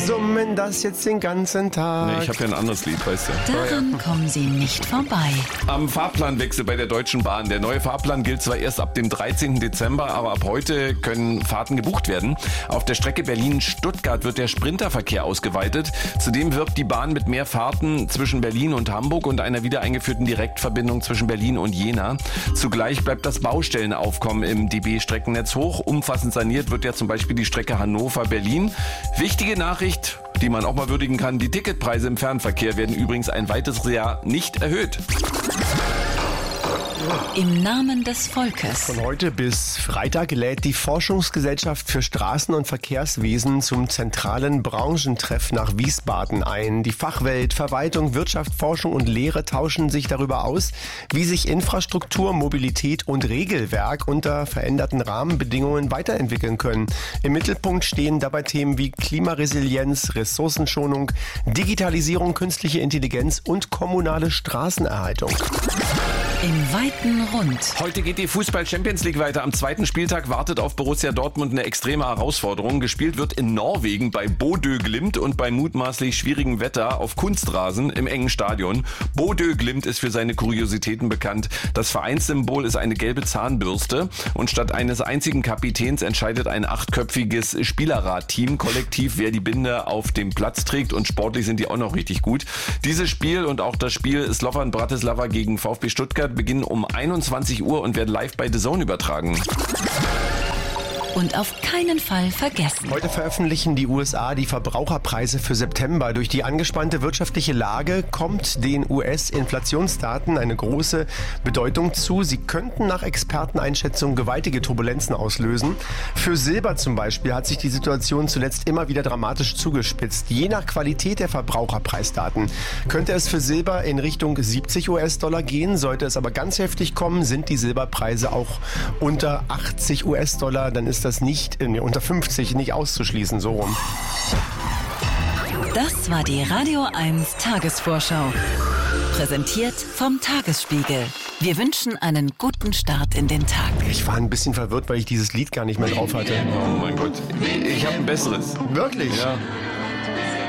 summen das jetzt den ganzen Tag. Nee, ich habe ja ein anderes Lied, weißt du. Daran kommen Sie nicht vorbei. Am Fahrplanwechsel bei der Deutschen Bahn. Der neue Fahrplan gilt zwar erst ab dem 13. Dezember, aber ab heute können Fahrten gebucht werden. Auf der Strecke Berlin-Stuttgart wird der Sprinterverkehr ausgeweitet. Zudem wirbt die Bahn mit mehr Fahrten zwischen Berlin und Hamburg und einer wieder eingeführten Direktverbindung zwischen Berlin und Jena. Zugleich bleibt das Baustellenaufkommen im DB-Streckennetz hoch. Umfassend saniert wird ja zum Beispiel die Strecke Hannover-Berlin. Wichtige Nachricht, die man auch mal würdigen kann: Die Ticketpreise im Fernverkehr werden übrigens ein weiteres Jahr nicht erhöht. Im Namen des Volkes. Von heute bis Freitag lädt die Forschungsgesellschaft für Straßen- und Verkehrswesen zum zentralen Branchentreff nach Wiesbaden ein. Die Fachwelt, Verwaltung, Wirtschaft, Forschung und Lehre tauschen sich darüber aus, wie sich Infrastruktur, Mobilität und Regelwerk unter veränderten Rahmenbedingungen weiterentwickeln können. Im Mittelpunkt stehen dabei Themen wie Klimaresilienz, Ressourcenschonung, Digitalisierung, künstliche Intelligenz und kommunale Straßenerhaltung. Im weiten Rund. Heute geht die Fußball-Champions League weiter. Am zweiten Spieltag wartet auf Borussia Dortmund eine extreme Herausforderung. Gespielt wird in Norwegen bei Bodø Glimt und bei mutmaßlich schwierigem Wetter auf Kunstrasen im engen Stadion. Bodø Glimt ist für seine Kuriositäten bekannt. Das Vereinssymbol ist eine gelbe Zahnbürste und statt eines einzigen Kapitäns entscheidet ein 8-köpfiges Spielerrat-Team kollektiv, wer die Binde auf dem Platz trägt, und sportlich sind die auch noch richtig gut. Dieses Spiel und auch das Spiel Slovan Bratislava gegen VfB Stuttgart beginnen um 21 Uhr und werden live bei The Zone übertragen. Und auf keinen Fall vergessen. Heute veröffentlichen die USA die Verbraucherpreise für September. Durch die angespannte wirtschaftliche Lage kommt den US-Inflationsdaten eine große Bedeutung zu. Sie könnten nach Experteneinschätzung gewaltige Turbulenzen auslösen. Für Silber zum Beispiel hat sich die Situation zuletzt immer wieder dramatisch zugespitzt. Je nach Qualität der Verbraucherpreisdaten könnte es für Silber in Richtung 70 US-Dollar gehen. Sollte es aber ganz heftig kommen, sind die Silberpreise auch unter 80 US-Dollar. Dann ist das nicht, unter 50 nicht auszuschließen, so rum. Das war die Radio 1 Tagesvorschau. Präsentiert vom Tagesspiegel. Wir wünschen einen guten Start in den Tag. Ich war ein bisschen verwirrt, weil ich dieses Lied gar nicht mehr drauf hatte. Oh mein Gott, ich habe ein besseres. Wirklich? Ja.